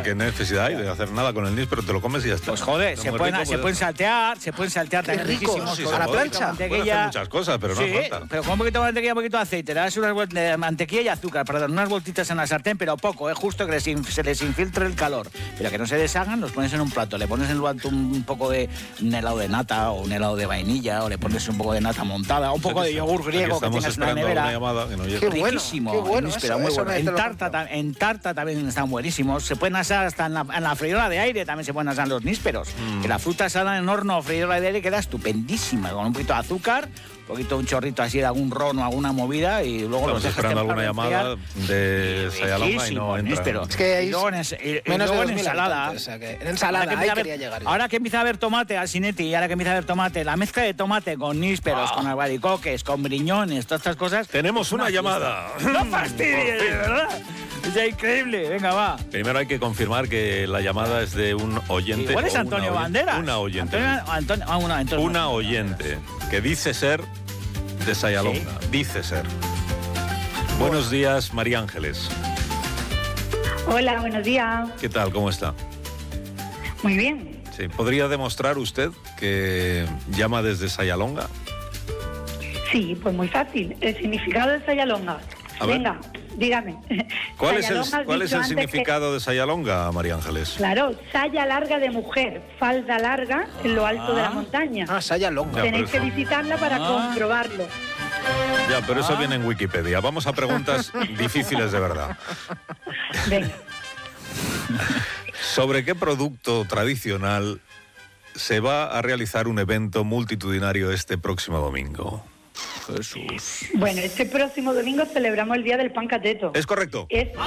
¿qué necesidad hay de hacer nada con el níspero? Te lo comes y ya está. Pues joder, se pueden saltear también riquísimos. Sí, a la plancha. Pueden hacer muchas cosas, pero no falta. Pero con un poquito de mantequilla, un poquito de aceite, le das unas de mantequilla y azúcar, unas vueltitas en la sartén, pero poco, justo que se les infiltre el calor. Pero que no se deshagan, los pones en un plato, le pones en el plato un poco de un helado de nata o un helado de vainilla, o le pones un poco de nata montada, un poco de yogur griego que tengas en la nevera. Riquísimo. Qué bueno, pero muy bueno. En tarta también están buenísimos. Se pueden asar hasta en la freidora de aire, también se pueden asar los nísperos. Que la fruta asada en horno o freidora de aire queda estupendísima, con un poquito de azúcar, un chorrito así de algún ron o alguna movida, y luego los dejas esperando alguna llamada de Sayalonga y no entra. Es que hay menos de ensalada. O sea que en ensalada ahí quería llegar. Ahora que empieza a haber tomate, Alsinetti, y ahora que empieza a haber tomate, la mezcla de tomate con nísperos, con albaricoques, con briñones, todas estas cosas. Tenemos una llamada. ¡No fastidies, de verdad! Es increíble, venga, va. Primero hay que confirmar que la llamada es de un oyente. Igual es Antonio Banderas. Una oyente. Antonio, una oyente que dice ser de Sayalonga. ¿Sí? Dice ser. Buenos días, María Ángeles. Hola, buenos días. ¿Qué tal? ¿Cómo está? Muy bien. Sí. ¿Podría demostrar usted que llama desde Sayalonga? Sí, pues muy fácil. El significado de Sayalonga. Venga, dígame. ¿Cuál es el significado de Sayalonga, María Ángeles? Claro, saya larga de mujer, falda larga en lo alto de la montaña. Sayalonga. Tenéis que visitarla para comprobarlo. Ya, pero eso viene en Wikipedia. Vamos a preguntas difíciles de verdad. Venga. ¿Sobre qué producto tradicional se va a realizar un evento multitudinario este próximo domingo? Jesús. Bueno, este próximo domingo celebramos el Día del Pan Cateto. ¿Es correcto?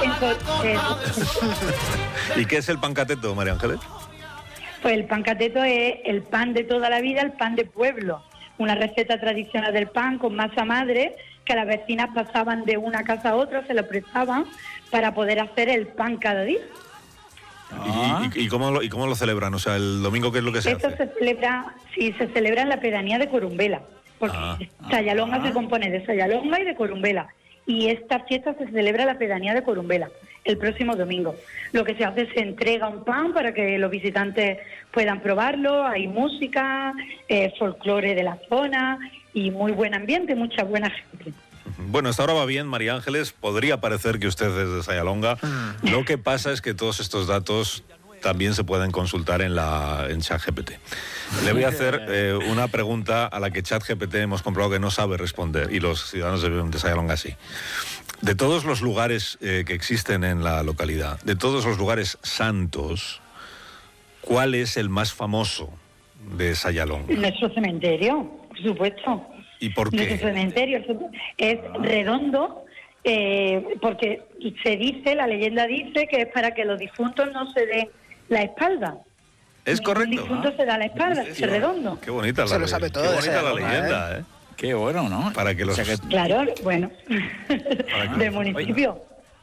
¿Y qué es el pan cateto, María Ángeles? Pues el pan cateto es el pan de toda la vida, el pan de pueblo. Una receta tradicional del pan con masa madre que las vecinas pasaban de una casa a otra, se lo prestaban para poder hacer el pan cada día. ¿Y cómo lo celebran? O sea, el domingo, ¿qué es lo que se hace? Esto se celebra en la pedanía de Corumbela, porque Sayalonga se compone de Sayalonga y de Corumbela. Y esta fiesta se celebra en la pedanía de Corumbela el próximo domingo. Lo que se hace es se entrega un pan para que los visitantes puedan probarlo. Hay música, folclore de la zona y muy buen ambiente, mucha buena gente. Bueno, hasta ahora va bien, María Ángeles. Podría parecer que usted es de Sayalonga. Lo que pasa es que todos estos datos también se pueden consultar en ChatGPT. Le voy a hacer una pregunta a la que ChatGPT hemos comprobado que no sabe responder, y los ciudadanos de Sayalonga sí. De todos los lugares que existen en la localidad, de todos los lugares santos, ¿cuál es el más famoso de Sayalonga? Nuestro cementerio, por supuesto. ¿Y por qué? Nuestro cementerio es redondo, porque se dice, la leyenda dice que es para que los difuntos no se den la espalda. Es correcto. El difunto se da la espalda, es redondo. Qué bonita se lo sabe todo. Qué bonita la leyenda, ¿eh? Qué bueno, ¿no? Para que los... Claro, bueno, del municipio.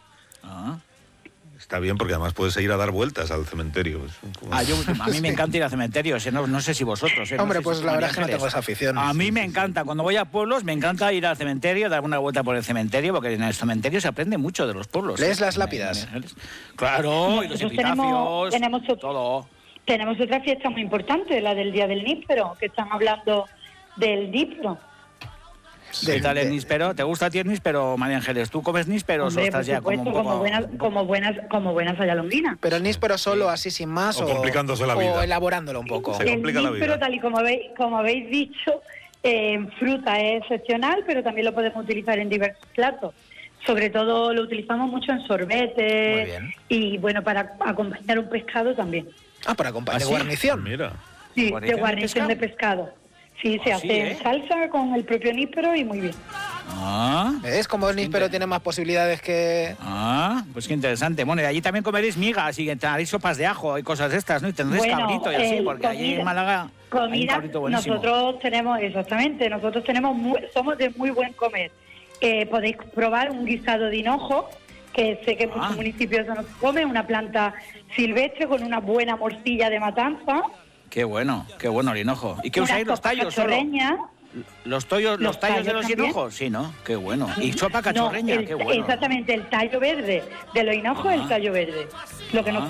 Está bien, porque además puedes ir a dar vueltas al cementerio. A mí me encanta ir al cementerio, no sé si vosotros. Hombre, no sé pues si la verdad es que no tengo esa afición. A mí me encanta, cuando voy a pueblos, me encanta ir al cementerio, dar una vuelta por el cementerio, porque en el cementerio se aprende mucho de los pueblos. ¿Lees las lápidas? Claro, y los epitafios, todo. Tenemos otra fiesta muy importante, la del Día del Níspero, que están hablando del níspero. ¿Qué tal el níspero? ¿Te gusta a ti el níspero, María Ángeles? ¿Tú comes nísperos o estás ya como un poco... como buenas sayalonguinas? Pero el níspero solo, así sin más, o complicándose la vida. O elaborándolo un poco. Se complica la vida. El níspero, tal y como habéis dicho, en fruta es excepcional, pero también lo podemos utilizar en diversos platos. Sobre todo lo utilizamos mucho en sorbetes y, bueno, para acompañar un pescado también. Para acompañar de guarnición. Mira. Sí, de guarnición de pescado. Sí, se hace en salsa con el propio níspero y muy bien. ¿Ves cómo el níspero tiene más posibilidades que...? Pues qué interesante. Bueno, y allí también comeréis migas y haréis sopas de ajo y cosas de estas, ¿no? Y tendréis cabrito y así, porque allí en Málaga hay un cabrito buenísimo. Nosotros somos de muy buen comer. Podéis probar un guisado de hinojo, que sé que en muchos municipios no se come, una planta silvestre con una buena morcilla de matanza. Qué bueno, el hinojo. ¿Y qué usáis, los tallos solo? ¿Los tallos de los hinojos? Sí, ¿no? Qué bueno. ¿Y sopa cachorreña? Qué bueno. Exactamente, el tallo verde. De los hinojos, el tallo verde. Lo que nos